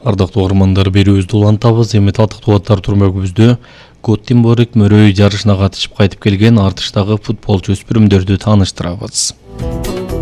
Ардактуу угармандар, берүүбүздү улантабыз. Эми татыктуу аттар турмөгүбүздө Göteborg мөрөй жарышына катышып кайтып келген артыштагы футболчу өспүрүмдөрдү тааныштырабыз.